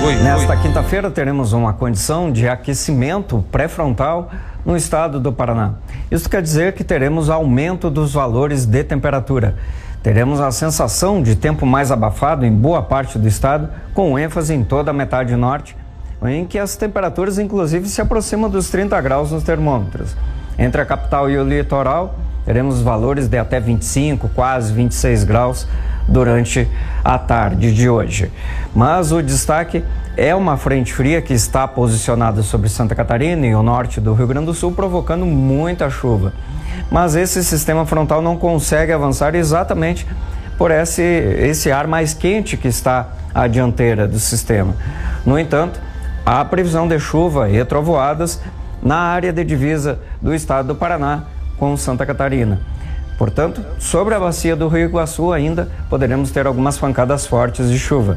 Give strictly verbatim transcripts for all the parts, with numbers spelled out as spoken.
Oi, Nesta oi. quinta-feira teremos uma condição de aquecimento pré-frontal no estado do Paraná. Isso quer dizer que teremos aumento dos valores de temperatura. Teremos a sensação de tempo mais abafado em boa parte do estado, com ênfase em toda a metade norte, em que as temperaturas inclusive se aproximam dos trinta graus nos termômetros. Entre a capital e o litoral, teremos valores de até vinte e cinco, quase vinte e seis graus durante a tarde de hoje. Mas o destaque é uma frente fria que está posicionada sobre Santa Catarina e o norte do Rio Grande do Sul, provocando muita chuva. Mas esse sistema frontal não consegue avançar exatamente por esse, esse ar mais quente que está à dianteira do sistema. No entanto, há previsão de chuva e trovoadas na área de divisa do estado do Paraná com Santa Catarina. Portanto, sobre a bacia do Rio Iguaçu ainda poderemos ter algumas pancadas fortes de chuva.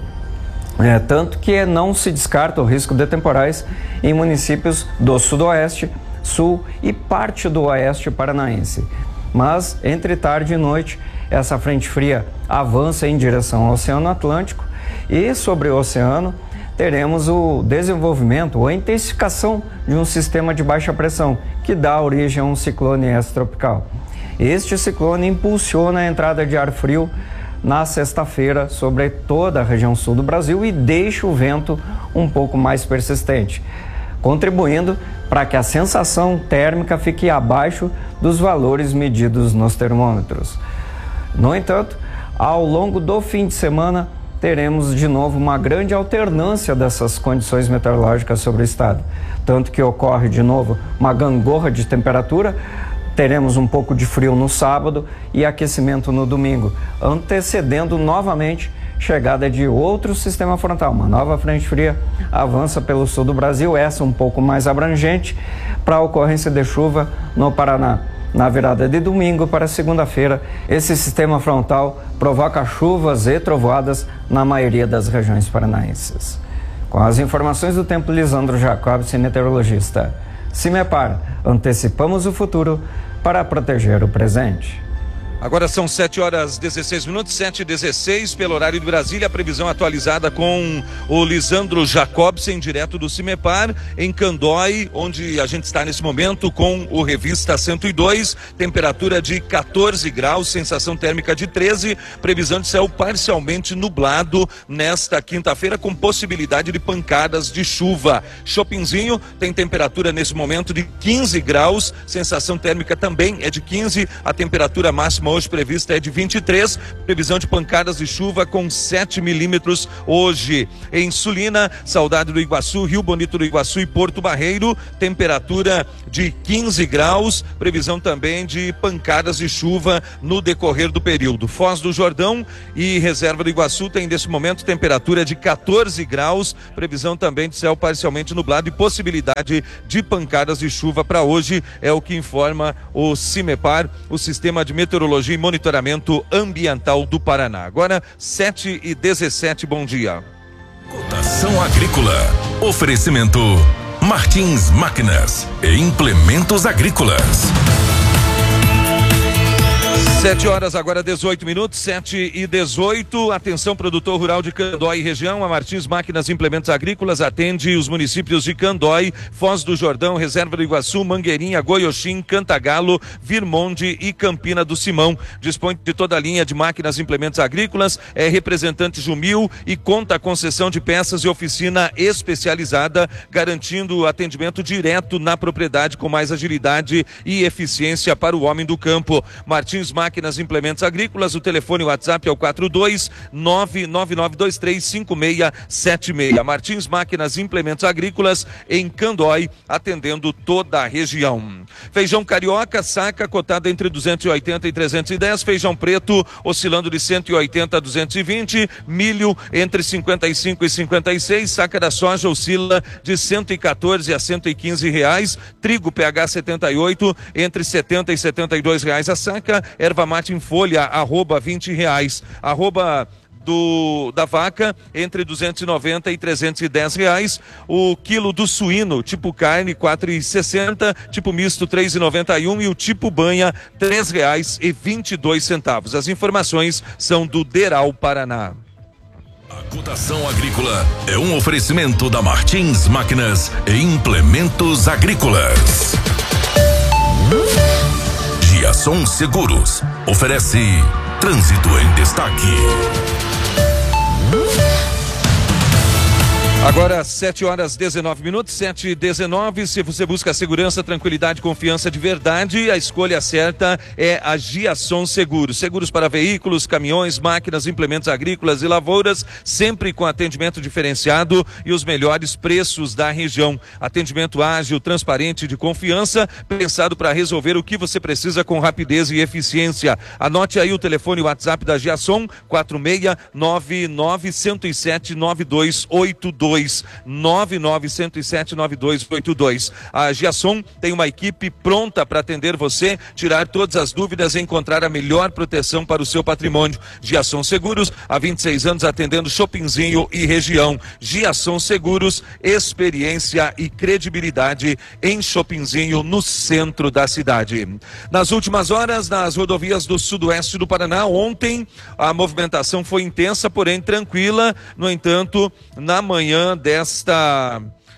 É, tanto que não se descarta o risco de temporais em municípios do sudoeste, sul e parte do oeste paranaense. Mas, entre tarde e noite, essa frente fria avança em direção ao Oceano Atlântico e sobre o oceano teremos o desenvolvimento ou a intensificação de um sistema de baixa pressão que dá origem a um ciclone extratropical. Este ciclone impulsiona a entrada de ar frio na sexta-feira sobre toda a região sul do Brasil e deixa o vento um pouco mais persistente, contribuindo para que a sensação térmica fique abaixo dos valores medidos nos termômetros. No entanto, ao longo do fim de semana, teremos de novo uma grande alternância dessas condições meteorológicas sobre o estado. Tanto que ocorre de novo uma gangorra de temperatura, teremos um pouco de frio no sábado e aquecimento no domingo, antecedendo novamente chegada de outro sistema frontal. Uma nova frente fria avança pelo sul do Brasil, essa um pouco mais abrangente, para a ocorrência de chuva no Paraná. Na virada de domingo para segunda-feira, esse sistema frontal provoca chuvas e trovoadas na maioria das regiões paranaenses. Com as informações do tempo, Lisandro Jacobson, meteorologista. Cimepar, antecipamos o futuro para proteger o presente. Agora são sete horas e dezesseis minutos, sete e dezesseis pelo horário de Brasília. A previsão atualizada com o Lisandro Jacobson, direto do Cimepar, em Candói, onde a gente está nesse momento com o Revista cento e dois. Temperatura de quatorze graus, sensação térmica de treze. Previsão de céu parcialmente nublado nesta quinta-feira, com possibilidade de pancadas de chuva. Chopinzinho tem temperatura nesse momento de quinze graus, sensação térmica também é de quinze. A temperatura máxima hoje prevista é de vinte e três, previsão de pancadas de chuva com sete milímetros hoje. Em Sulina, Saudade do Iguaçu, Rio Bonito do Iguaçu e Porto Barreiro, temperatura de quinze graus, previsão também de pancadas de chuva no decorrer do período. Foz do Jordão e Reserva do Iguaçu tem nesse momento temperatura de quatorze graus, previsão também de céu parcialmente nublado e possibilidade de pancadas de chuva para hoje, é o que informa o Cimepar, o Sistema de Meteorologia e Monitoramento Ambiental do Paraná. Agora, sete e dezessete, bom dia. Cotação agrícola. Oferecimento Martins Máquinas e Implementos Agrícolas. sete horas, agora dezoito minutos, sete e dezoito. Atenção, produtor rural de Candói e região. A Martins Máquinas e Implementos Agrícolas atende os municípios de Candói, Foz do Jordão, Reserva do Iguaçu, Mangueirinha, Goioxim, Cantagalo, Virmonde e Campina do Simão. Dispõe de toda a linha de máquinas e implementos agrícolas, é representante Jumil e conta com concessão de peças e oficina especializada, garantindo atendimento direto na propriedade com mais agilidade e eficiência para o homem do campo. Martins Máquinas Máquinas e Implementos Agrícolas, o telefone e o WhatsApp é o quatro dois nove nove nove dois três cinco seis sete seis. Martins Máquinas e Implementos Agrícolas em Candói, atendendo toda a região. Feijão carioca, saca cotada entre duzentos e oitenta e trezentos e dez, feijão preto oscilando de cento e oitenta a duzentos e vinte, milho entre cinquenta e cinco e cinquenta e seis, saca da soja oscila de cento e quatorze a cento e quinze reais, trigo P H setenta e oito entre setenta e setenta e dois reais a saca, erva mate em folha, arroba vinte reais, arroba do, da vaca entre duzentos e noventa e trezentos e dez reais, o quilo do suíno tipo carne quatro e sessenta, tipo misto três e noventa e um e o tipo banha três reais e vinte e dois centavos. As informações são do Deral Paraná. A cotação agrícola é um oferecimento da Martins Máquinas e Implementos Agrícolas. Giasson Seguros oferece Trânsito em Destaque. Agora, sete horas dezenove minutos, sete e dezenove. Se você busca segurança, tranquilidade, confiança de verdade, a escolha certa é a Giasson Seguros. Seguros para veículos, caminhões, máquinas, implementos agrícolas e lavouras, sempre com atendimento diferenciado e os melhores preços da região. Atendimento ágil, transparente, de confiança, pensado para resolver o que você precisa com rapidez e eficiência. Anote aí o telefone e o WhatsApp da Giasson, quatro seis nove nove, um zero sete, nove dois oito dois. nove nove um zero sete, nove dois oito dois. A Giasson tem uma equipe pronta para atender você, tirar todas as dúvidas e encontrar a melhor proteção para o seu patrimônio. Giasson Seguros, há vinte e seis anos atendendo Chopinzinho e região. Giasson Seguros, experiência e credibilidade em Chopinzinho, no centro da cidade. Nas últimas horas, nas rodovias do sudoeste do Paraná, ontem a movimentação foi intensa, porém tranquila. No entanto, na manhã desta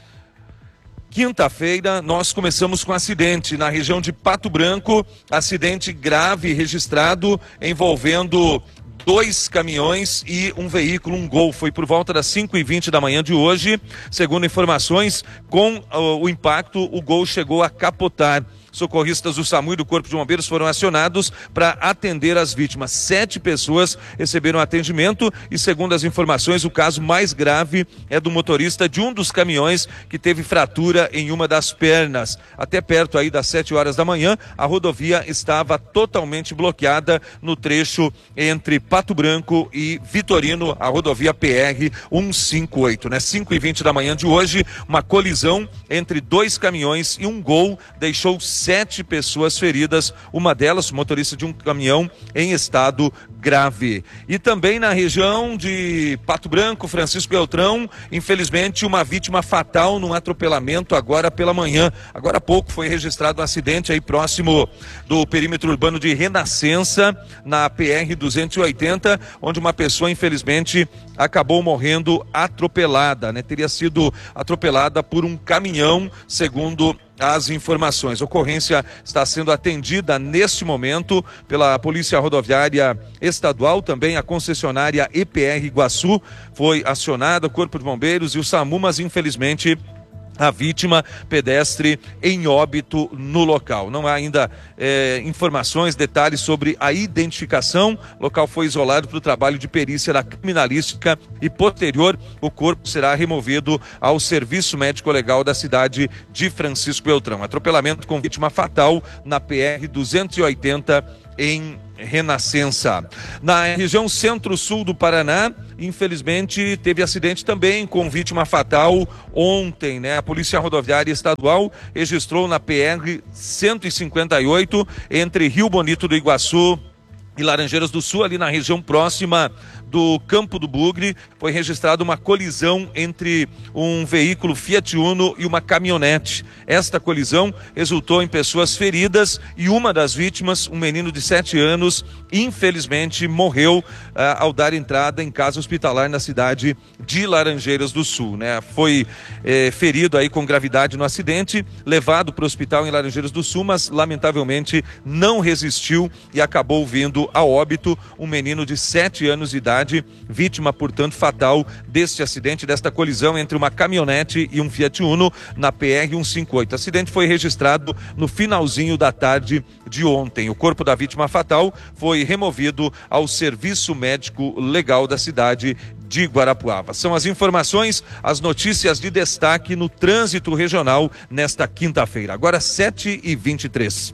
quinta-feira, nós começamos com acidente na região de Pato Branco, acidente grave registrado envolvendo dois caminhões e um veículo, um Gol. Foi por volta das cinco e vinte da manhã de hoje. Segundo informações, com uh, o impacto, o Gol chegou a capotar. Socorristas do SAMU e do Corpo de Bombeiros foram acionados para atender as vítimas. Sete pessoas receberam atendimento e, segundo as informações, o caso mais grave é do motorista de um dos caminhões que teve fratura em uma das pernas. Até perto aí das sete horas da manhã, a rodovia estava totalmente bloqueada no trecho entre Pato Branco e Vitorino, a rodovia P R cento e cinquenta e oito, né? cinco e vinte da manhã de hoje, uma colisão entre dois caminhões e um Gol deixou sete pessoas feridas, uma delas, motorista de um caminhão em estado grave. E também na região de Pato Branco, Francisco Beltrão, infelizmente uma vítima fatal num atropelamento agora pela manhã. Agora há pouco foi registrado um acidente aí próximo do perímetro urbano de Renascença, na P R duzentos e oitenta, onde uma pessoa infelizmente acabou morrendo atropelada, né? Teria sido atropelada por um caminhão, segundo as informações. A ocorrência está sendo atendida neste momento pela Polícia Rodoviária Estadual, também a concessionária E P R Iguaçu foi acionada, o Corpo de Bombeiros e o SAMU, mas infelizmente a vítima pedestre em óbito no local. Não há ainda é, informações, detalhes sobre a identificação. O local foi isolado para o trabalho de perícia da criminalística e posterior o corpo será removido ao Serviço Médico Legal da cidade de Francisco Beltrão. Atropelamento com vítima fatal na P R duzentos e oitenta em Renascença. Na região centro-sul do Paraná, infelizmente teve acidente também com vítima fatal ontem, né? A Polícia Rodoviária Estadual registrou na P R cento e cinquenta e oito entre Rio Bonito do Iguaçu e Laranjeiras do Sul, ali na região próxima do Campo do Bugre, foi registrada uma colisão entre um veículo Fiat Uno e uma caminhonete. Esta colisão resultou em pessoas feridas e uma das vítimas, um menino de sete anos, infelizmente morreu ah, ao dar entrada em casa hospitalar na cidade de Laranjeiras do Sul, né? Foi eh, ferido aí com gravidade no acidente, levado para o hospital em Laranjeiras do Sul, mas lamentavelmente não resistiu e acabou vindo a óbito um menino de sete anos de idade, vítima, portanto, fatal deste acidente, desta colisão entre uma caminhonete e um Fiat Uno na P R cento e cinquenta e oito. O acidente foi registrado no finalzinho da tarde de ontem. O corpo da vítima fatal foi removido ao Serviço Médico Legal da cidade de Guarapuava. São as informações, as notícias de destaque no trânsito regional nesta quinta-feira. Agora sete e vinte e três.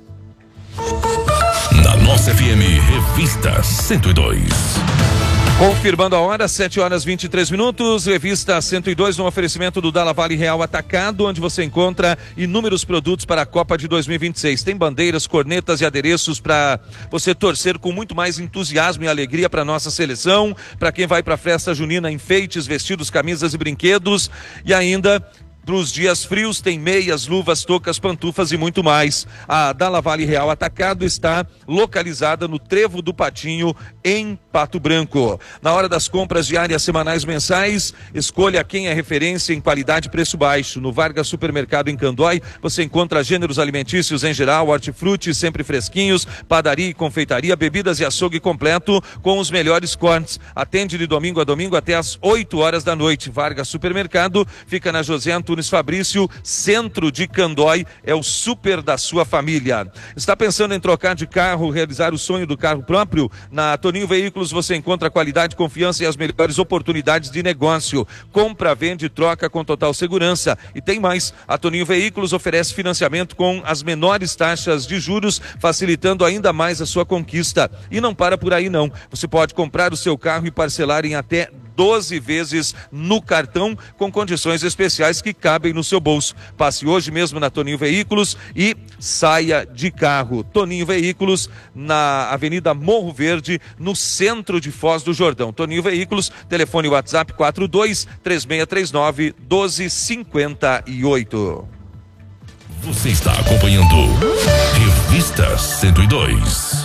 Na nossa F M, Revista cento e dois. Confirmando a hora, sete horas e vinte e três minutos, Revista cento e dois, no oferecimento do Dalla Vale Real Atacado, onde você encontra inúmeros produtos para a Copa de dois mil e vinte e seis. Tem bandeiras, cornetas e adereços para você torcer com muito mais entusiasmo e alegria para nossa seleção, para quem vai para a festa junina, enfeites, vestidos, camisas e brinquedos, e ainda Para os dias frios tem meias, luvas, toucas, pantufas e muito mais. A Dalla Vale Real Atacado está localizada no Trevo do Patinho, em Pato Branco. Na hora das compras diárias, semanais, mensais, escolha quem é referência em qualidade e preço baixo. No Vargas Supermercado em Candói, você encontra gêneros alimentícios em geral, hortifruti sempre fresquinhos, padaria e confeitaria, bebidas e açougue completo com os melhores cortes. Atende de domingo a domingo até às oito horas da noite. Vargas Supermercado fica na José Antônio Nunes Fabrício, centro de Candói, é o super da sua família. Está pensando em trocar de carro, realizar o sonho do carro próprio? Na Toninho Veículos você encontra qualidade, confiança e as melhores oportunidades de negócio. Compra, vende, troca com total segurança. E tem mais, a Toninho Veículos oferece financiamento com as menores taxas de juros, facilitando ainda mais a sua conquista. E não para por aí não, você pode comprar o seu carro e parcelar em até doze vezes no cartão, com condições especiais que cabem no seu bolso. Passe hoje mesmo na Toninho Veículos e saia de carro. Toninho Veículos, na Avenida Morro Verde, no centro de Foz do Jordão. Toninho Veículos, telefone WhatsApp quatro dois três seis três nove um dois cinco oito. Você está acompanhando Revista cento e dois.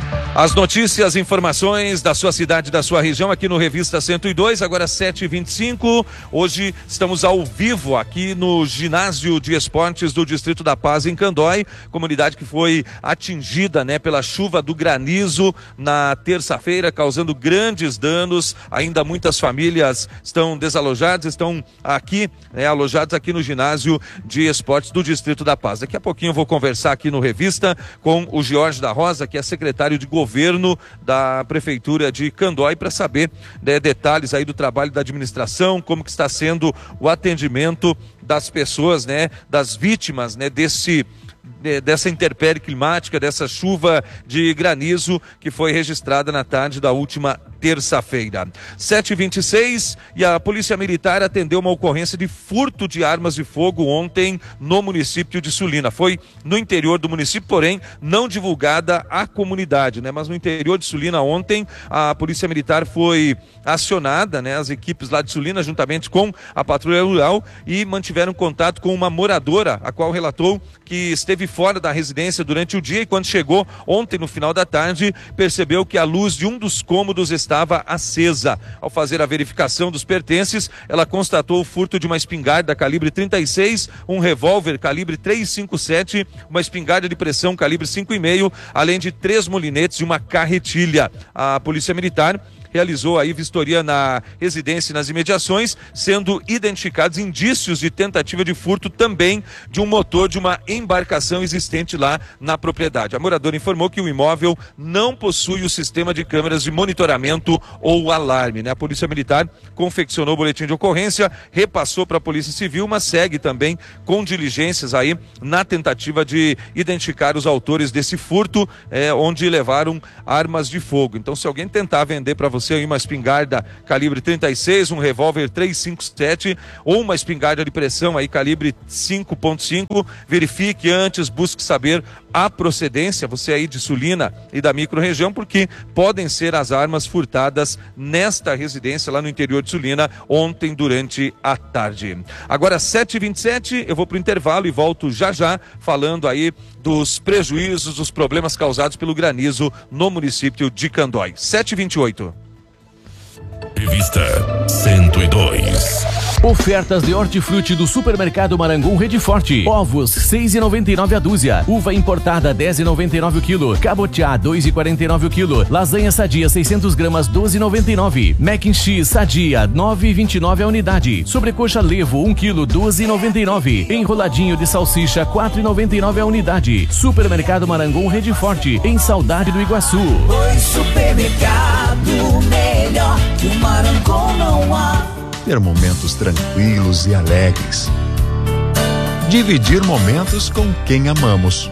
As notícias, informações da sua cidade, da sua região, aqui no Revista cento e dois, agora sete e vinte e cinco. Hoje estamos ao vivo aqui no Ginásio de Esportes do Distrito da Paz, em Candói, comunidade que foi atingida, né, pela chuva do granizo na terça-feira, causando grandes danos. Ainda muitas famílias estão desalojadas, estão aqui, né, alojadas aqui no Ginásio de Esportes do Distrito da Paz. Daqui a pouquinho eu vou conversar aqui no Revista com o Jorge da Rosa, que é secretário de governo governo da Prefeitura de Candói, para saber, né, detalhes aí do trabalho da administração, como que está sendo o atendimento das pessoas, né, das vítimas, né, desse dessa intempérie climática, dessa chuva de granizo que foi registrada na tarde da última terça-feira. sete e vinte e seis, e a Polícia Militar atendeu uma ocorrência de furto de armas de fogo ontem no município de Sulina. Foi no interior do município, porém não divulgada à comunidade, né? Mas no interior de Sulina ontem a Polícia Militar foi acionada, né? As equipes lá de Sulina, juntamente com a Patrulha Rural, e mantiveram contato com uma moradora, a qual relatou que esteve fora da residência durante o dia e quando chegou ontem no final da tarde, percebeu que a luz de um dos cômodos estava acesa. Ao fazer a verificação dos pertences, ela constatou o furto de uma espingarda calibre trinta e seis, um revólver calibre trezentos e cinquenta e sete, uma espingarda de pressão calibre cinco e meio, além de três molinetes e uma carretilha. A Polícia Militar realizou aí vistoria na residência e nas imediações, sendo identificados indícios de tentativa de furto também de um motor de uma embarcação existente lá na propriedade. A moradora informou que o imóvel não possui o sistema de câmeras de monitoramento ou alarme, né? A Polícia Militar confeccionou o boletim de ocorrência, repassou para a Polícia Civil, mas segue também com diligências aí na tentativa de identificar os autores desse furto, é, onde levaram armas de fogo. Então, se alguém tentar vender para você você aí uma espingarda calibre trinta e seis, um revólver trezentos e cinquenta e sete ou uma espingarda de pressão aí calibre cinco ponto cinco, verifique antes, busque saber a procedência, você aí de Sulina e da micro-região, porque podem ser as armas furtadas nesta residência lá no interior de Sulina ontem durante a tarde. Agora sete e vinte e sete, eu vou para o intervalo e volto já já falando aí dos prejuízos, dos problemas causados pelo granizo no município de Candói. sete e vinte e oito. Revista cento e dois. Ofertas de hortifruti do Supermercado Marangon Rede Forte. Ovos seis e noventa e nove a dúzia. Uva importada dez e noventa e nove o quilo. Cabotiá dois e quarenta e nove o quilo. Lasanha sadia seiscentos gramas doze e noventa e nove. Mac and Cheese sadia nove e vinte e nove a unidade. Sobrecoxa Levo um quilo doze e noventa e nove. Enroladinho de salsicha quatro e noventa e nove a unidade. Supermercado Marangon Rede Forte, em Saudade do Iguaçu. Oi, supermercado, melhor que o Marangon não há. Ter momentos tranquilos e alegres. Dividir momentos com quem amamos.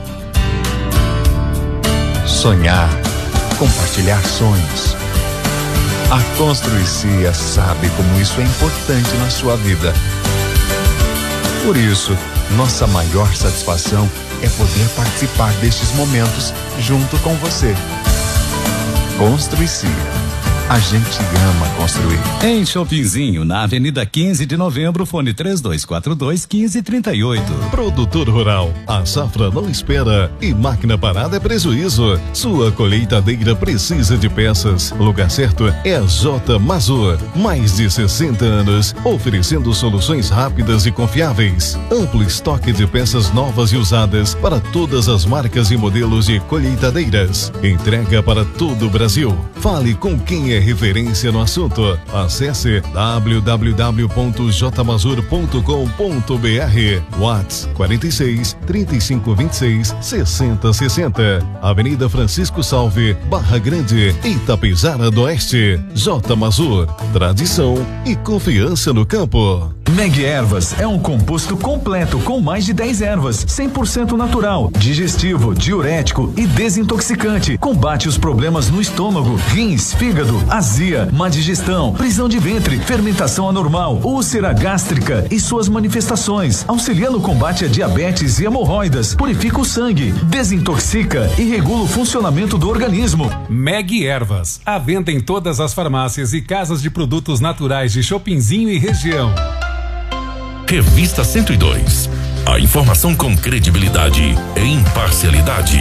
Sonhar, compartilhar sonhos. A Construicia sabe como isso é importante na sua vida. Por isso, nossa maior satisfação é poder participar destes momentos junto com você. Construicia, A gente ama construir. Em Shoppingzinho, na Avenida quinze de Novembro, fone três dois quatro dois, um cinco três oito. Produtor rural, a safra não espera e máquina parada é prejuízo. Sua colheitadeira precisa de peças. O lugar certo é a J Mazur. Mais de sessenta anos, oferecendo soluções rápidas e confiáveis. Amplo estoque de peças novas e usadas para todas as marcas e modelos de colheitadeiras. Entrega para todo o Brasil. Fale com quem é referência no assunto. Acesse w w w ponto j mazur ponto com ponto b r. WhatsApp quarenta e seis, trinta e cinco, vinte e seis, sessenta, sessenta. Avenida Francisco Salve, Barra Grande, Itapejara do Oeste. J Mazur, tradição e confiança no campo. Meg Ervas é um composto completo com mais de dez ervas, cem por cento natural, digestivo, diurético e desintoxicante. Combate os problemas no estômago, rins, fígado, azia, má digestão, prisão de ventre, fermentação anormal, úlcera gástrica e suas manifestações. Auxilia no combate a diabetes e hemorroidas, purifica o sangue, desintoxica e regula o funcionamento do organismo. Meg Ervas, à venda em todas as farmácias e casas de produtos naturais de Shoppingzinho e região. Revista cento e dois. A informação com credibilidade e imparcialidade.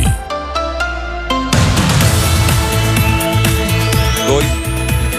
Dois.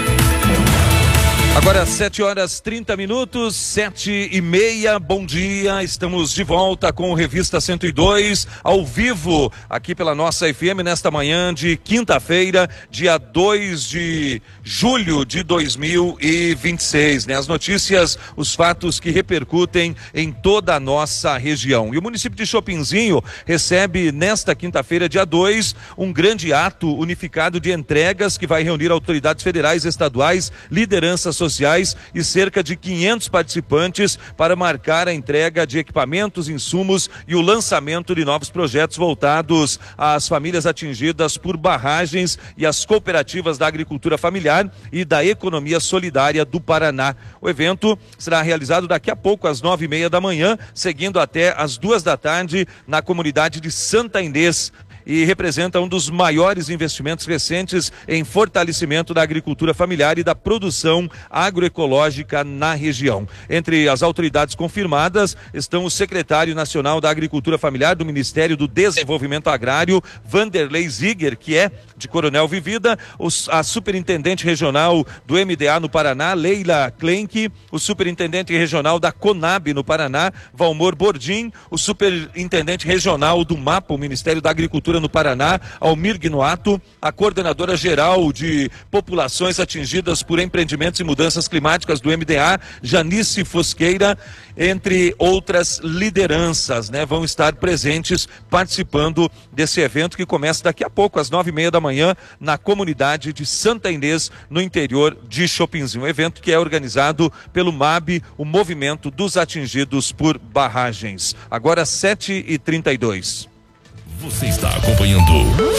Agora sete horas trinta minutos, sete e meia, bom dia, estamos de volta com o Revista cento e dois, ao vivo, aqui pela nossa F M, nesta manhã de quinta-feira, dia dois de julho de dois mil e vinte e seis, né? As notícias, os fatos que repercutem em toda a nossa região. E o município de Shoppingzinho recebe nesta quinta-feira, dia dois, um grande ato unificado de entregas que vai reunir autoridades federais, estaduais, lideranças sociais, sociais e cerca de quinhentos participantes para marcar a entrega de equipamentos, insumos e o lançamento de novos projetos voltados às famílias atingidas por barragens e às cooperativas da agricultura familiar e da economia solidária do Paraná. O evento será realizado daqui a pouco às nove e meia da manhã, seguindo até às duas da tarde na comunidade de Santa Inês, e representa um dos maiores investimentos recentes em fortalecimento da agricultura familiar e da produção agroecológica na região. Entre as autoridades confirmadas estão o secretário nacional da Agricultura Familiar do Ministério do Desenvolvimento Agrário, Vanderlei Ziger, que é de Coronel Vivida, a superintendente regional do M D A no Paraná, Leila Klenk, o superintendente regional da Conab no Paraná, Valmor Bordim, o superintendente regional do MAPA, o Ministério da Agricultura no Paraná, Almir Guinoato, a coordenadora geral de populações atingidas por empreendimentos e mudanças climáticas do M D A, Janice Fosqueira, entre outras lideranças, né? Vão estar presentes participando desse evento que começa daqui a pouco, às nove e meia da manhã, na comunidade de Santa Inês, no interior de Shoppingzinho. Um evento que é organizado pelo M A B, o Movimento dos Atingidos por Barragens. Agora sete e trinta e dois. Você está acompanhando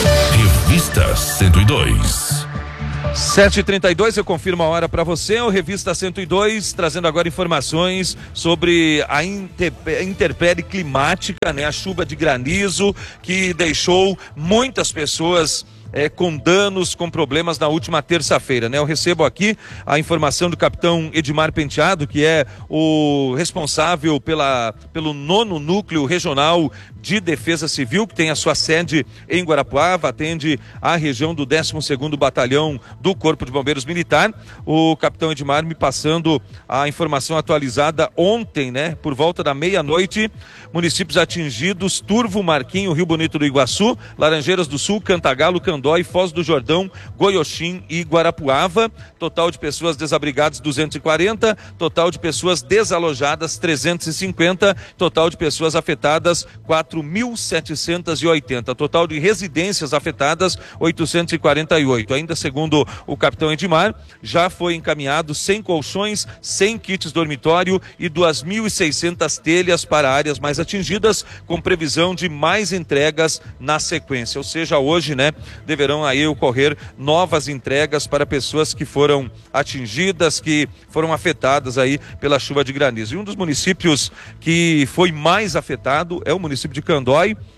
Revista cento e dois. sete e trinta e dois, eu confirmo a hora para você. O Revista cento e dois trazendo agora informações sobre a intempérie climática, né? A chuva de granizo que deixou muitas pessoas É, com danos, com problemas na última terça-feira, né? Eu recebo aqui a informação do capitão Edmar Penteado, que é o responsável pela, pelo nono núcleo regional de defesa civil, que tem a sua sede em Guarapuava, atende a região do décimo segundo Batalhão do Corpo de Bombeiros Militar. O capitão Edmar me passando a informação atualizada ontem, né? Por volta da meia-noite, municípios atingidos: Turvo, Marquinho, Rio Bonito do Iguaçu, Laranjeiras do Sul, Cantagalo, Candói, Foz do Jordão, Goioxim e Guarapuava. Total de pessoas desabrigadas duzentos e quarenta, total de pessoas desalojadas trezentos e cinquenta, total de pessoas afetadas quatro mil setecentos e oitenta, total de residências afetadas oitocentos e quarenta e oito. Ainda segundo o capitão Edmar, já foi encaminhado cem colchões, cem kits dormitório e duas mil e seiscentas telhas para áreas mais atingidas, com previsão de mais entregas na sequência. Ou seja, hoje, né, deverão aí ocorrer novas entregas para pessoas que foram atingidas, que foram afetadas aí pela chuva de granizo. E um dos municípios que foi mais afetado é o município de Candói,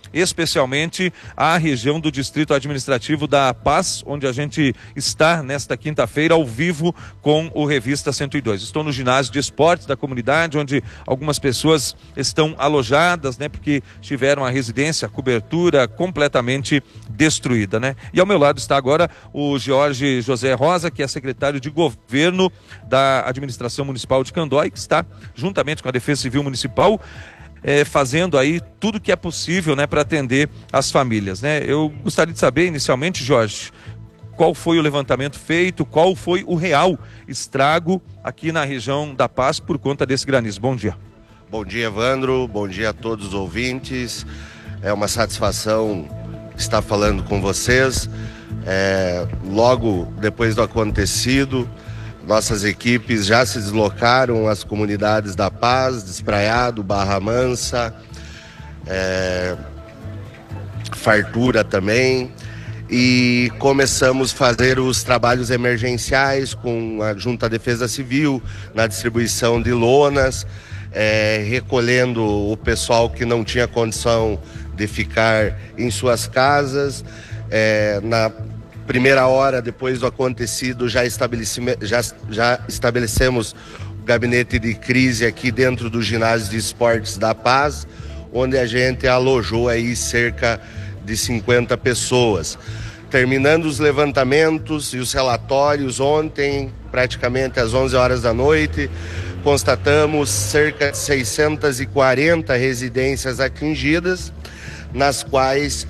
especialmente a região do Distrito Administrativo da Paz, onde a gente está nesta quinta-feira ao vivo com o Revista cento e dois. Estou no ginásio de esportes da comunidade, onde algumas pessoas estão alojadas, né, porque tiveram a residência, a cobertura completamente destruída, né? E ao meu lado está agora o Jorge José Rosa, que é secretário de governo da administração municipal de Candói, que está juntamente com a Defesa Civil Municipal É, fazendo aí tudo que é possível, né, para atender as famílias, né? Eu gostaria de saber inicialmente, Jorge, qual foi o levantamento feito, qual foi o real estrago aqui na região da Paz por conta desse granizo. Bom dia. Bom dia, Evandro, bom dia a todos os ouvintes, é uma satisfação estar falando com vocês, é, logo depois do acontecido. Nossas equipes já se deslocaram às comunidades da Paz, Despraiado, Barra Mansa, é, Fartura também, e começamos a fazer os trabalhos emergenciais com a Junta Defesa Civil, na distribuição de lonas, é, recolhendo o pessoal que não tinha condição de ficar em suas casas, é, na primeira hora, depois do acontecido, já, já, já estabelecemos o gabinete de crise aqui dentro do ginásio de esportes da Paz, onde a gente alojou aí cerca de cinquenta pessoas. Terminando os levantamentos e os relatórios ontem, praticamente às onze horas da noite, constatamos cerca de seiscentas e quarenta residências atingidas, nas quais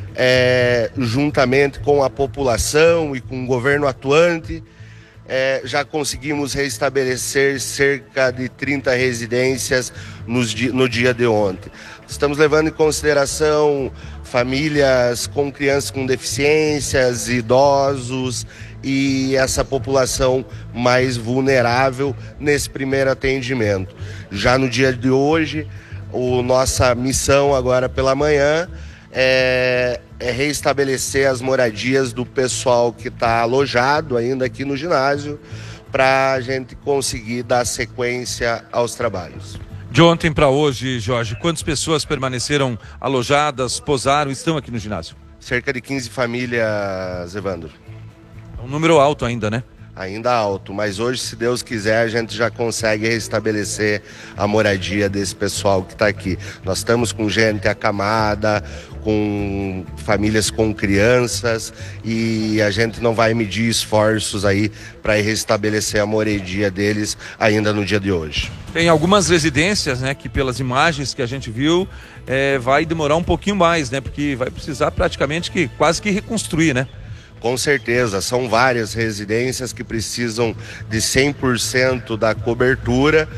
É, juntamente com a população e com o governo atuante, é, já conseguimos restabelecer cerca de trinta residências nos, no dia de ontem. Estamos levando em consideração famílias com crianças com deficiências, idosos e essa população mais vulnerável nesse primeiro atendimento. Já no dia de hoje, a nossa missão agora pela manhã É, é reestabelecer as moradias do pessoal que está alojado ainda aqui no ginásio, para a gente conseguir dar sequência aos trabalhos. De ontem para hoje, Jorge, quantas pessoas permaneceram alojadas, pousaram, estão aqui no ginásio? Cerca de quinze famílias, Evandro. É um número alto ainda, né? Ainda alto, mas hoje, se Deus quiser, a gente já consegue restabelecer a moradia desse pessoal que está aqui. Nós estamos com gente acamada, com famílias com crianças, e a gente não vai medir esforços aí para restabelecer a moradia deles ainda no dia de hoje. Tem algumas residências, né, que pelas imagens que a gente viu, é, vai demorar um pouquinho mais, né, porque vai precisar praticamente que quase que reconstruir, né? Com certeza, são várias residências que precisam de cem por cento da cobertura.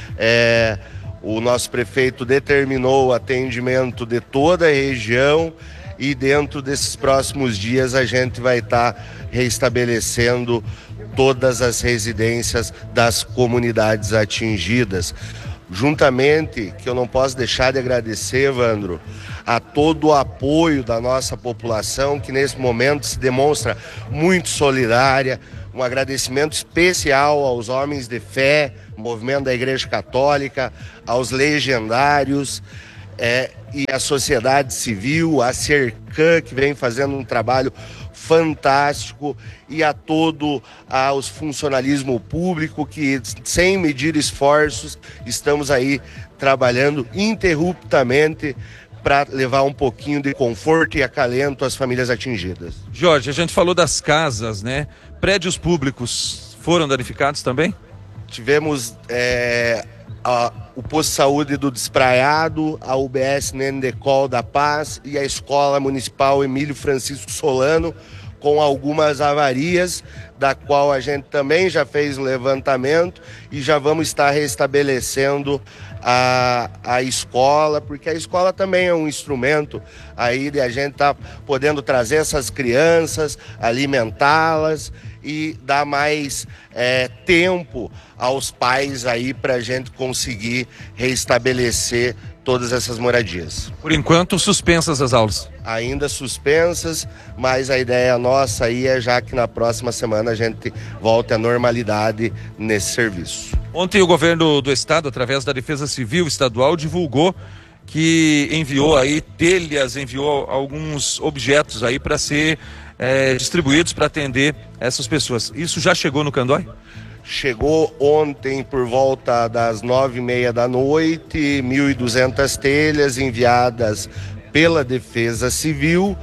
É, o nosso prefeito determinou o atendimento de toda a região e dentro desses próximos dias a gente vai estar tá restabelecendo todas as residências das comunidades atingidas. Juntamente, que eu não posso deixar de agradecer, Evandro, a todo o apoio da nossa população, que nesse momento se demonstra muito solidária. Um agradecimento especial aos homens de fé, movimento da Igreja Católica, aos legendários é, e à sociedade civil, a Cercan, que vem fazendo um trabalho fantástico, e a todo aos funcionalismo público que, sem medir esforços, estamos aí trabalhando ininterruptamente para levar um pouquinho de conforto e acalento às famílias atingidas. Jorge, a gente falou das casas, né? Prédios públicos foram danificados também? Tivemos é, a, o posto de saúde do Despraiado, a U B S Nendecol da Paz e a Escola Municipal Emílio Francisco Solano, com algumas avarias, da qual a gente também já fez o levantamento e já vamos estar restabelecendo a, a escola, porque a escola também é um instrumento aí de a gente estar tá podendo trazer essas crianças, alimentá-las e dar mais é, tempo aos pais aí para a gente conseguir restabelecer todas essas moradias. Por enquanto, suspensas as aulas? Ainda suspensas, mas a ideia nossa aí é já que na próxima semana a gente volte à normalidade nesse serviço. Ontem o governo do estado, através da Defesa Civil Estadual, divulgou que enviou aí telhas, enviou alguns objetos aí para ser é, distribuídos para atender essas pessoas. Isso já chegou no Candói? Chegou ontem por volta das nove e meia da noite, mil e duzentas telhas enviadas pela Defesa Civil.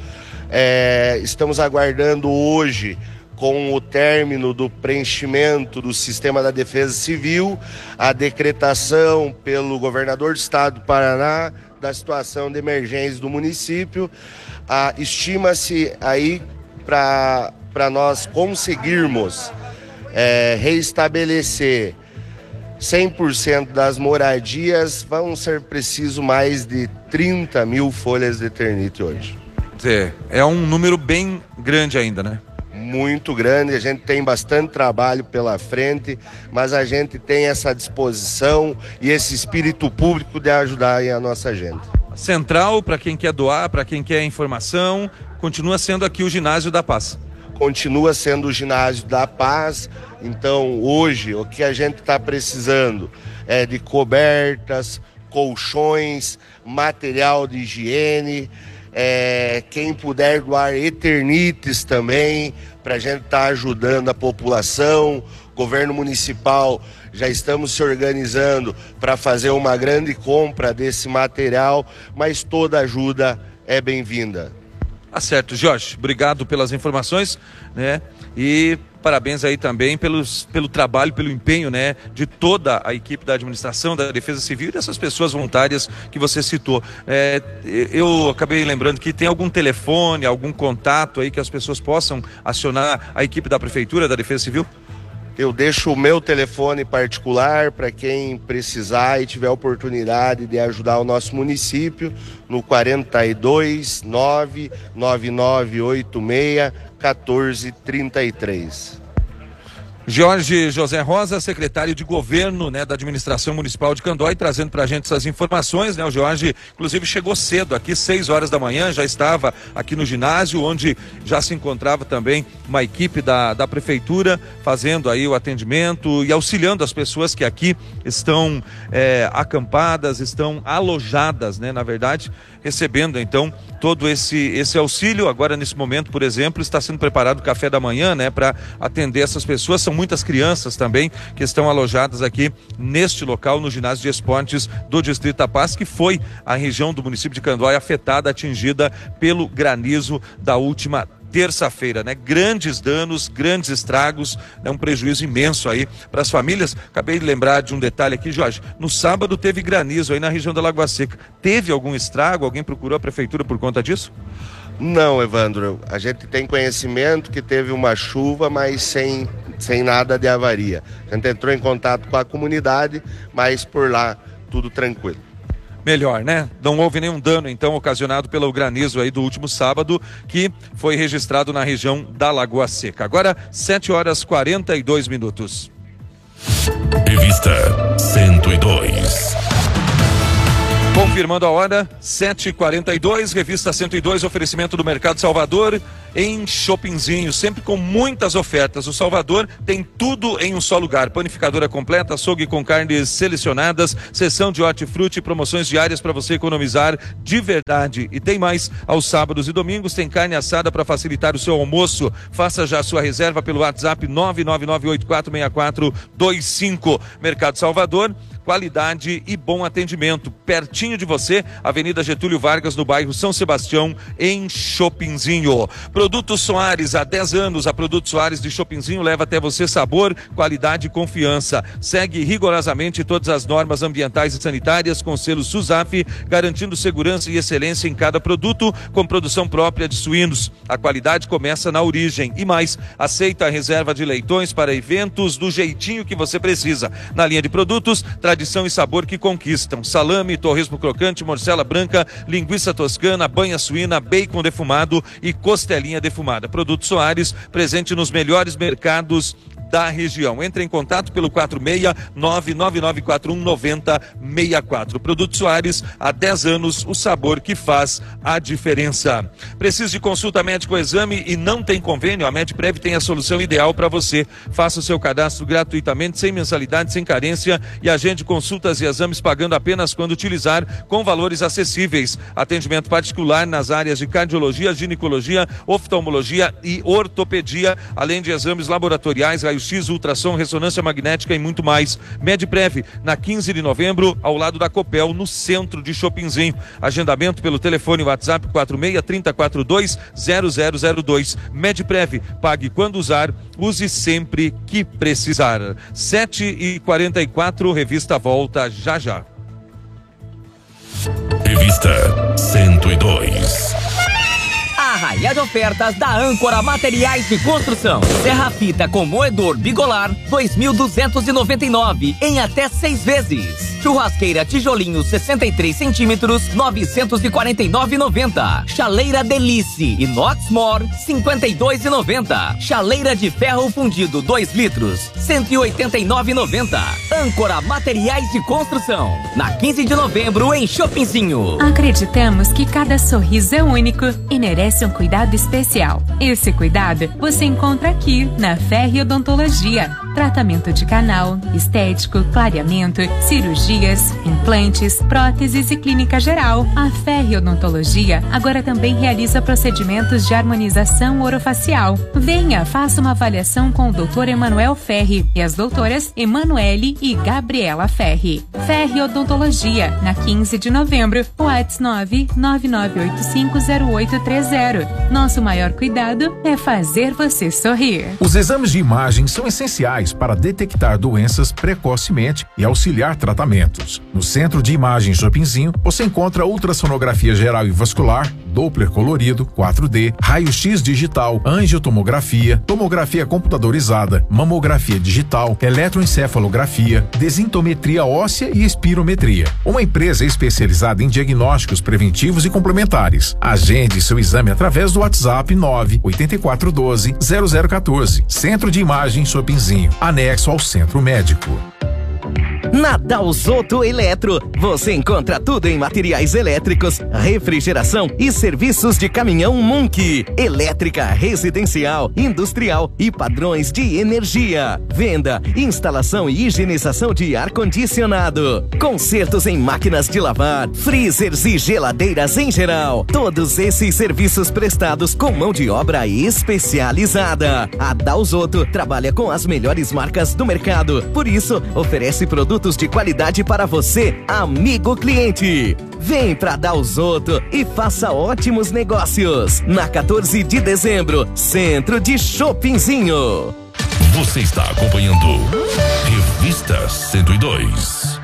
É, estamos aguardando hoje, com o término do preenchimento do sistema da Defesa Civil, a decretação pelo governador do estado do Paraná da situação de emergência do município. Ah, estima-se aí para para nós conseguirmos é, reestabelecer cem por cento das moradias, vão ser preciso mais de trinta mil folhas de eternite hoje. É, é um número bem grande ainda, né? Muito grande, a gente tem bastante trabalho pela frente, mas a gente tem essa disposição e esse espírito público de ajudar aí a nossa gente. Central, para quem quer doar, para quem quer informação, continua sendo aqui o Ginásio da Paz. Continua sendo o Ginásio da Paz. Então hoje o que a gente está precisando é de cobertas, colchões, material de higiene, é, quem puder doar eternites também, para a gente estar tá ajudando a população. Governo municipal, já estamos se organizando para fazer uma grande compra desse material, mas toda ajuda é bem-vinda. Tá certo, Jorge, obrigado pelas informações, né? E parabéns aí também pelos, pelo trabalho, pelo empenho, né, de toda a equipe da administração, da Defesa Civil e dessas pessoas voluntárias que você citou. É, eu acabei lembrando que tem algum telefone, algum contato aí que as pessoas possam acionar a equipe da Prefeitura, da Defesa Civil? Eu deixo o meu telefone particular para quem precisar e tiver oportunidade de ajudar o nosso município no quarenta e dois, nove nove nove oito seis, quatorze trinta e três. Jorge José Rosa, secretário de Governo, né, da Administração Municipal de Candói, trazendo para a gente essas informações, né? O Jorge, inclusive, chegou cedo aqui, seis horas da manhã, já estava aqui no ginásio, onde já se encontrava também uma equipe da, da Prefeitura, fazendo aí o atendimento e auxiliando as pessoas que aqui estão é, acampadas, estão alojadas, né, na verdade, recebendo então todo esse, esse auxílio. Agora, nesse momento, por exemplo, está sendo preparado o café da manhã, né, para atender essas pessoas. São muitas crianças também que estão alojadas aqui neste local, no ginásio de esportes do Distrito da Paz, que foi a região do município de Candói afetada, atingida pelo granizo da última terça-feira, né? Grandes danos, grandes estragos, né? Um prejuízo imenso aí para as famílias. Acabei de lembrar de um detalhe aqui, Jorge. No sábado teve granizo aí na região da Lagoa Seca. Teve algum estrago? Alguém procurou a prefeitura por conta disso? Não, Evandro. A gente tem conhecimento que teve uma chuva, mas sem, sem nada de avaria. A gente entrou em contato com a comunidade, mas por lá tudo tranquilo. Melhor, né? Não houve nenhum dano, então, ocasionado pelo granizo aí do último sábado, que foi registrado na região da Lagoa Seca. Agora, sete horas e quarenta e dois minutos. Revista cento e dois. Confirmando a hora, sete e quarenta e dois, Revista cento e dois, oferecimento do Mercado Salvador em Shoppingzinho, sempre com muitas ofertas. O Salvador tem tudo em um só lugar: panificadora completa, açougue com carnes selecionadas, seção de hortifruti, promoções diárias para você economizar de verdade. E tem mais, aos sábados e domingos tem carne assada para facilitar o seu almoço. Faça já a sua reserva pelo WhatsApp nove nove nove oito quatro seis quatro dois cinco. Mercado Salvador, qualidade e bom atendimento, pertinho de você, Avenida Getúlio Vargas, no bairro São Sebastião, em Shoppingzinho. Produtos Soares, há dez anos, a Produtos Soares de Shoppingzinho leva até você sabor, qualidade e confiança. Segue rigorosamente todas as normas ambientais e sanitárias com selo SUSAF, garantindo segurança e excelência em cada produto, com produção própria de suínos. A qualidade começa na origem. E mais, aceita a reserva de leitões para eventos do jeitinho que você precisa. Na linha de produtos, tradição e sabor que conquistam: salame, torresmo crocante, morcela branca, linguiça toscana, banha suína, bacon defumado e costelinha defumada. Produto Soares, presente nos melhores mercados da região. Entre em contato pelo quatro seis nove nove nove quatro um nove zero seis quatro. Produto Soares, há dez anos, o sabor que faz a diferença. Precisa de consulta médica ou exame e não tem convênio? A Medprev tem a solução ideal para você. Faça o seu cadastro gratuitamente, sem mensalidade, sem carência, e agende consultas e exames pagando apenas quando utilizar, com valores acessíveis. Atendimento particular nas áreas de cardiologia, ginecologia, oftalmologia e ortopedia, além de exames laboratoriais, raio-x, ultrassom, ressonância magnética e muito mais. Medprev, na quinze de novembro, ao lado da Copel, no centro de Chopinzinho. Agendamento pelo telefone WhatsApp quatro seis, três quatro dois, zero zero zero dois. Medprev, pague quando usar, use sempre que precisar. sete e quarenta e quatro, revista volta já já. Revista cento e dois. Arraia de ofertas da Âncora Materiais de Construção. Serra fita com moedor bigolar, dois mil duzentos e noventa e nove em até seis vezes. Churrasqueira tijolinho sessenta e três centímetros, novecentos e quarenta e nove reais e noventa centavos. Chaleira Delice Inox More, cinquenta e dois reais e noventa centavos. Chaleira de ferro fundido dois litros, cento e oitenta e nove reais e noventa centavos. Âncora Materiais de Construção, na quinze de novembro em Chopinzinho. Acreditamos que cada sorriso é único e merece um cuidado especial. Esse cuidado você encontra aqui na Ferri Odontologia. Tratamento de canal, estético, clareamento, cirurgias, implantes, próteses e clínica geral. A Ferri Odontologia agora também realiza procedimentos de harmonização orofacial. Venha, faça uma avaliação com o doutor Emanuel Ferri e as doutoras Emanuele e Gabriela Ferri. Ferri Odontologia, na quinze de novembro, WhatsApp nove nove nove oito cinco zero oito três zero. Nosso maior cuidado é fazer você sorrir. Os exames de imagem são essenciais para detectar doenças precocemente e auxiliar tratamentos. No Centro de Imagem Chopinzinho, você encontra ultrassonografia geral e vascular, Doppler colorido, quatro D, raio-x digital, angiotomografia, tomografia computadorizada, mamografia digital, eletroencefalografia, desintometria óssea e espirometria. Uma empresa especializada em diagnósticos preventivos e complementares. Agende seu exame através do WhatsApp nove oito quatro um dois zero zero um quatro. Centro de Imagem Chopinzinho, anexo ao Centro Médico. Na Dalzotto Eletro, você encontra tudo em materiais elétricos, refrigeração e serviços de caminhão Munk, elétrica residencial, industrial e padrões de energia. Venda, instalação e higienização de ar-condicionado. Consertos em máquinas de lavar, freezers e geladeiras em geral. Todos esses serviços prestados com mão de obra especializada. A Dalzotto trabalha com as melhores marcas do mercado, por isso oferece produtos de qualidade para você, amigo cliente. Vem pra Dalzotto e faça ótimos negócios. Na quatorze de dezembro, Centro de Chopinzinho. Você está acompanhando Revista cento e dois.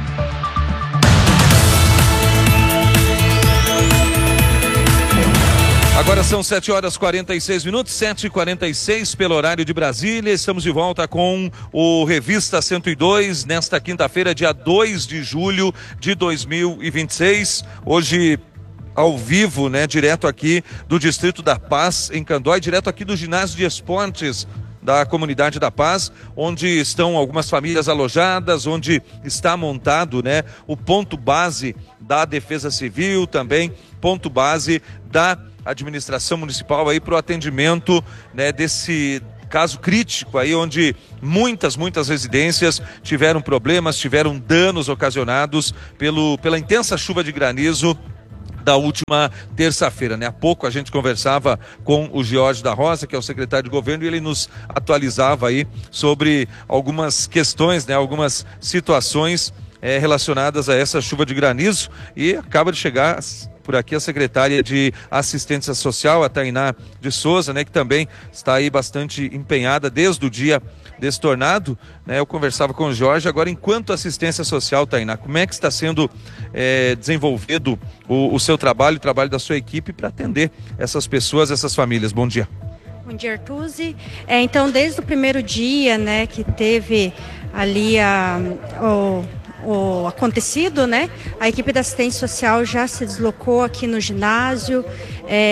Agora são sete horas e quarenta e seis minutos, sete e quarenta e seis pelo horário de Brasília. Estamos de volta com o Revista cento e dois, nesta quinta-feira, dia dois de julho de dois mil e vinte e seis. Hoje, ao vivo, né, direto aqui do Distrito da Paz, em Candói, direto aqui do Ginásio de Esportes da Comunidade da Paz, onde estão algumas famílias alojadas, onde está montado, né, o ponto base da Defesa Civil, também ponto base da administração municipal aí para o atendimento, né, desse caso crítico aí, onde muitas, muitas residências tiveram problemas, tiveram danos ocasionados pelo, pela intensa chuva de granizo da última terça-feira, né? Há pouco a gente conversava com o George da Rosa, que é o secretário de governo, e ele nos atualizava aí sobre algumas questões, né? Algumas situações é, relacionadas a essa chuva de granizo, e acaba de chegar por aqui a secretária de Assistência Social, a Tainá de Souza, né, que também está aí bastante empenhada desde o dia desse tornado, né? Eu conversava com o Jorge. Agora, enquanto assistência social, Tainá, como é que está sendo é, desenvolvido o, o seu trabalho, o trabalho da sua equipe para atender essas pessoas, essas famílias? Bom dia. Bom dia, Artuzzi. É, então, desde o primeiro dia, né, que teve ali a, o... o acontecido, né? A equipe da assistência social já se deslocou aqui no ginásio, é,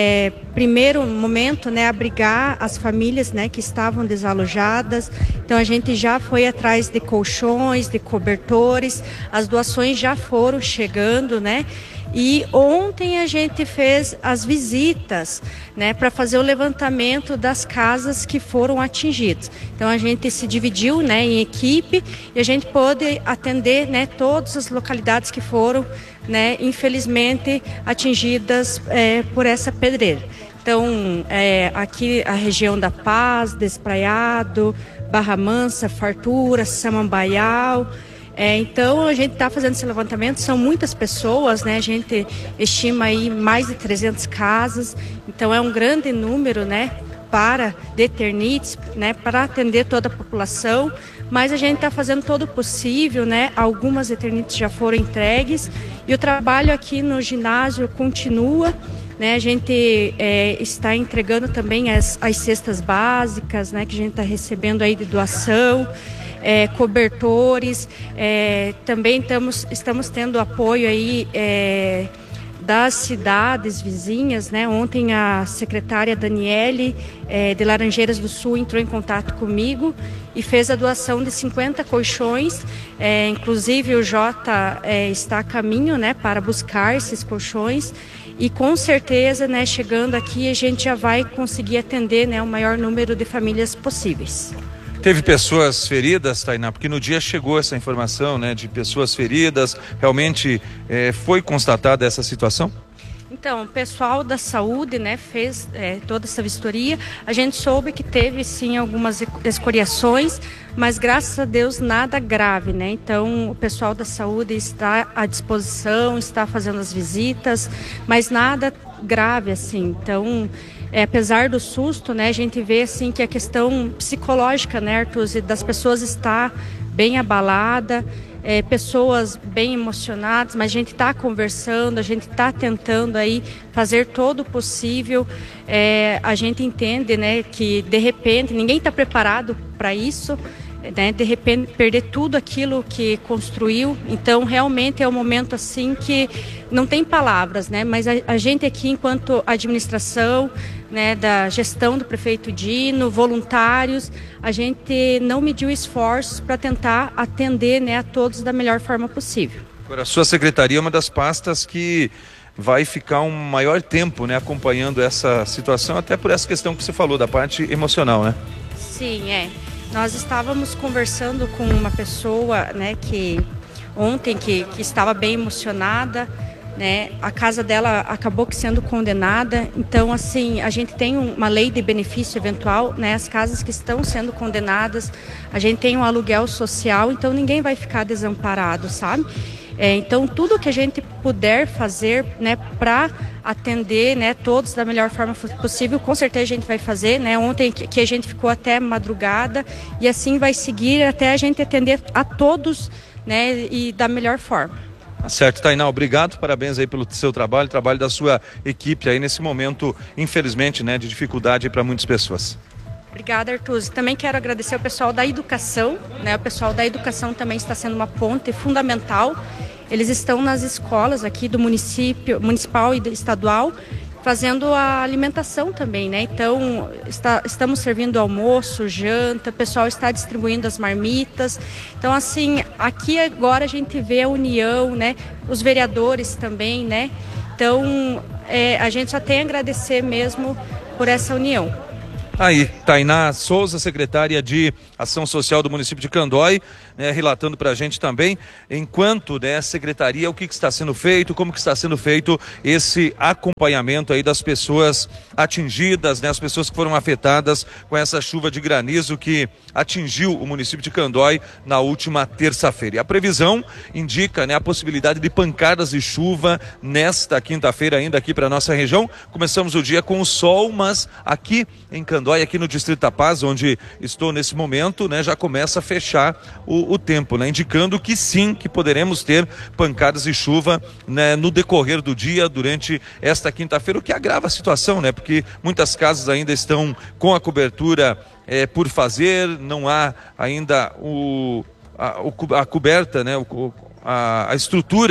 primeiro momento, né, abrigar as famílias, né, que estavam desalojadas. Então a gente já foi atrás de colchões, de cobertores, as doações já foram chegando, né? E ontem a gente fez as visitas, né, para fazer o levantamento das casas que foram atingidas. Então a gente se dividiu, né, em equipe e a gente pôde atender, né, todas as localidades que foram, né, infelizmente atingidas é, por essa pedreira. Então é, aqui a região da Paz, Despraiado, Barra Mansa, Fartura, Samambaial. É, então a gente está fazendo esse levantamento, são muitas pessoas, né? A gente estima aí mais de trezentas casas, então é um grande número, né? Para Deternites, né? Para atender toda a população, mas a gente está fazendo todo o possível, né? Algumas Deternites já foram entregues e o trabalho aqui no ginásio continua, né? A gente é, está entregando também as, as cestas básicas, né? Que a gente está recebendo aí de doação. É, cobertores, é, também estamos, estamos tendo apoio aí é, das cidades vizinhas, né? Ontem a secretária Daniele é, de Laranjeiras do Sul entrou em contato comigo e fez a doação de cinquenta colchões, é, inclusive o Jota é, está a caminho, né, para buscar esses colchões e com certeza, né, chegando aqui a gente já vai conseguir atender, né, o maior número de famílias possíveis. Teve pessoas feridas, Tainá? Porque no dia chegou essa informação, né, de pessoas feridas. Realmente é, foi constatada essa situação? Então, o pessoal da saúde, né, fez é, toda essa vistoria. A gente soube que teve, sim, algumas escoriações, mas graças a Deus nada grave, né? Então, o pessoal da saúde está à disposição, está fazendo as visitas, mas nada grave, assim. Então, é, apesar do susto, né, a gente vê, assim, que a questão psicológica, né, Arthur, das pessoas está bem abalada. É, pessoas bem emocionadas, mas a gente está conversando, a gente está tentando aí fazer todo o possível. É, a gente entende, né, que de repente ninguém está preparado para isso, né, de repente perder tudo aquilo que construiu. Então realmente é um momento assim que não tem palavras, né, mas a, a gente aqui enquanto administração, né, da gestão do prefeito Dino, voluntários, a gente não mediu esforços para tentar atender, né, a todos da melhor forma possível. Agora, a sua secretaria é uma das pastas que vai ficar um maior tempo, né, acompanhando essa situação, até por essa questão que você falou, da parte emocional, né? Sim, é. Nós estávamos conversando com uma pessoa, né, que ontem que, que estava bem emocionada, né? A casa dela acabou que sendo condenada. Então, assim, a gente tem uma lei de benefício eventual, né? As casas que estão sendo condenadas, a gente tem um aluguel social, então ninguém vai ficar desamparado, sabe? É, então, tudo que a gente puder fazer, né, para atender, né, todos da melhor forma possível, com certeza a gente vai fazer, né? Ontem que a gente ficou até madrugada e assim vai seguir até a gente atender a todos, né, e da melhor forma. Certo, Tainá, obrigado, parabéns aí pelo seu trabalho, trabalho da sua equipe aí nesse momento, infelizmente, né, de dificuldade para muitas pessoas. Obrigada, Arthur. Também quero agradecer ao pessoal da educação, né? O pessoal da educação também está sendo uma ponte fundamental. Eles estão nas escolas aqui do município, municipal e estadual, fazendo a alimentação também, né? Então, está, estamos servindo almoço, janta, o pessoal está distribuindo as marmitas. Então, assim, aqui agora a gente vê a união, né? Os vereadores também, né? Então, é, a gente só tem a agradecer mesmo por essa união. Aí, Tainá Souza, secretária de Ação Social do município de Candói, né, relatando para a gente também, enquanto, né, secretaria, o que, que está sendo feito, como que está sendo feito esse acompanhamento aí das pessoas atingidas, né, as pessoas que foram afetadas com essa chuva de granizo que atingiu o município de Candói na última terça-feira. E a previsão indica, né, a possibilidade de pancadas de chuva nesta quinta-feira ainda aqui para nossa região. Começamos o dia com o sol, mas aqui em Candói, aqui no Distrito da Paz, onde estou nesse momento, né, já começa a fechar o, o tempo, né, indicando que sim, que poderemos ter pancadas de chuva, né, no decorrer do dia, durante esta quinta-feira, o que agrava a situação, né, porque muitas casas ainda estão com a cobertura é, por fazer, não há ainda o, a, o, a coberta, né, o, a, a estrutura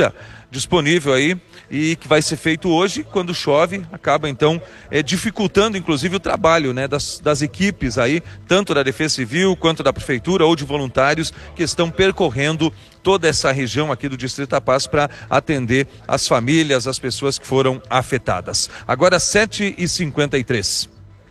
disponível aí e que vai ser feito hoje. Quando chove, acaba então é, dificultando inclusive o trabalho, né, das, das equipes aí, tanto da Defesa Civil quanto da Prefeitura ou de voluntários que estão percorrendo toda essa região aqui do Distrito da Paz para atender as famílias, as pessoas que foram afetadas. Agora sete e cinquenta e três.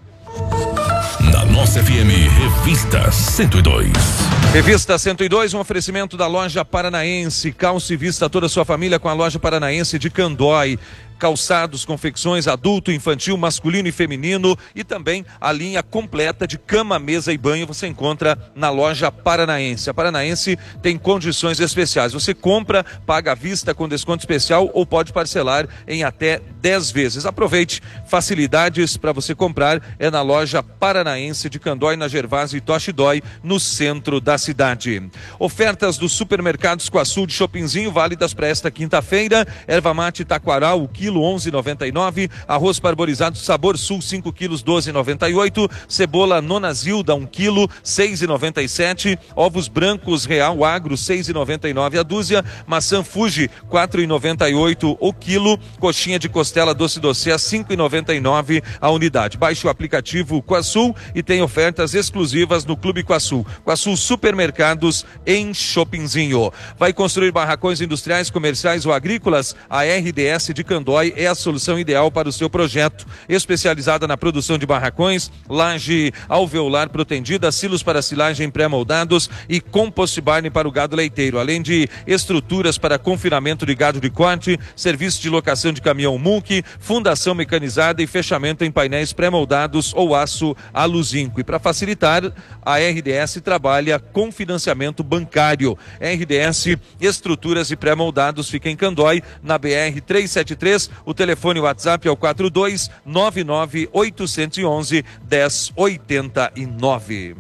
Na nossa F M, Revista cento e dois. Revista cento e dois, um oferecimento da Loja Paranaense. Calce e vista toda a sua família com a Loja Paranaense de Candói. Calçados, confecções adulto, infantil, masculino e feminino, e também a linha completa de cama, mesa e banho você encontra na Loja Paranaense. A Paranaense tem condições especiais. Você compra, paga à vista com desconto especial ou pode parcelar em até dez vezes. Aproveite, facilidades para você comprar é na Loja Paranaense de Candói, na Gervásio e Tochidói, no centro da cidade. Ofertas dos supermercados Coaçu de Chopinzinho, válidas para esta quinta-feira. Erva mate Taquaral, o quilo onze e noventa e nove, arroz parborizado Sabor Sul cinco quilos doze e noventa e oito, cebola Nona Zilda um quilo seis e noventa e sete, ovos brancos Real Agro seis e noventa e nove a dúzia, maçã Fuji quatro e noventa e oito o quilo, coxinha de costela doce doce cinco e noventa e nove a unidade. Baixe o aplicativo Coaçu e tem ofertas exclusivas no Clube Coaçu. Coaçu Supermercados em Chopinzinho. Vai construir barracões industriais, comerciais ou agrícolas? A R D S de Candói é a solução ideal para o seu projeto. Especializada na produção de barracões, laje alveolar protendida, silos para silagem pré-moldados e compost barn para o gado leiteiro, além de estruturas para confinamento de gado de corte, serviço de locação de caminhão M U C, fundação mecanizada e fechamento em painéis pré-moldados ou aço aluzinco. E para facilitar, a R D S trabalha com financiamento bancário. R D S Estruturas e Pré-moldados fica em Candói, na B R trezentos e setenta e três. O telefone e o WhatsApp é o quatro dois nove nove oito um um um zero um oito nove.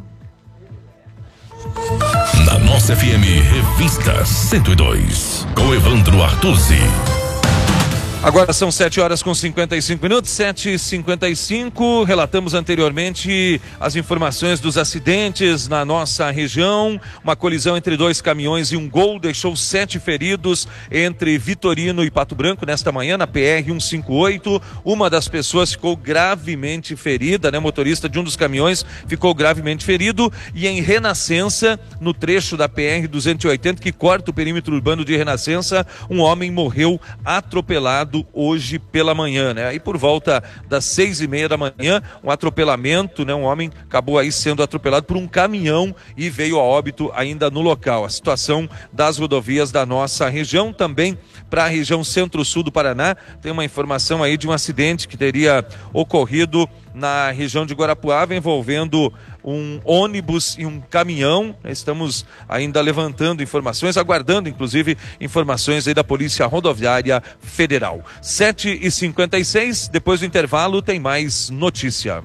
Na nossa F M, Revista cento e dois, com Evandro Artuzzi. Agora são sete horas com cinquenta e cinco minutos, sete e cinquenta e cinco. Relatamos anteriormente as informações dos acidentes na nossa região. Uma colisão entre dois caminhões e um Gol deixou sete feridos entre Vitorino e Pato Branco nesta manhã na P R cento e cinquenta e oito. Uma das pessoas ficou gravemente ferida, né? O motorista de um dos caminhões ficou gravemente ferido. E em Renascença, no trecho da P R duzentos e oitenta, que corta o perímetro urbano de Renascença, um homem morreu atropelado hoje pela manhã, né? Aí por volta das seis e meia da manhã, um atropelamento, né? Um homem acabou aí sendo atropelado por um caminhão e veio a óbito ainda no local. A situação das rodovias da nossa região, também para a região centro-sul do Paraná, tem uma informação aí de um acidente que teria ocorrido na região de Guarapuava envolvendo um ônibus e um caminhão. Estamos ainda levantando informações, aguardando inclusive informações aí da Polícia Rodoviária Federal. sete e cinquenta e seis, depois do intervalo tem mais notícia.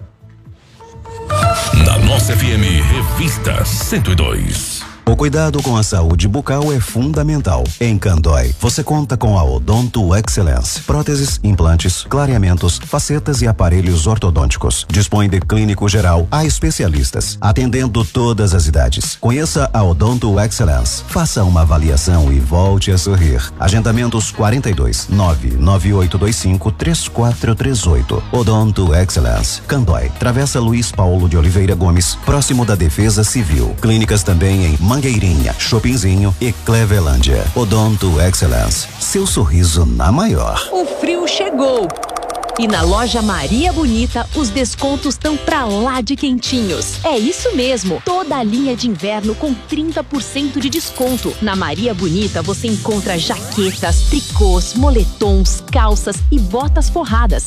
Na nossa F M, Revista cento e dois. O cuidado com a saúde bucal é fundamental. Em Candói, você conta com a Odonto Excellence. Próteses, implantes, clareamentos, facetas e aparelhos ortodônticos. Dispõe de clínico geral a especialistas, atendendo todas as idades. Conheça a Odonto Excellence. Faça uma avaliação e volte a sorrir. Agendamentos quarenta e dois, nove nove oito dois cinco, três quatro três oito. Odonto Excellence. Candói, Travessa Luiz Paulo de Oliveira Gomes, próximo da Defesa Civil. Clínicas também em Mangueirinha, Chopinzinho e Clevelândia. Odonto Excellence. Seu sorriso na maior. O frio chegou. E na loja Maria Bonita, os descontos estão pra lá de quentinhos. É isso mesmo, toda a linha de inverno com trinta por cento de desconto. Na Maria Bonita você encontra jaquetas, tricôs, moletons, calças e botas forradas.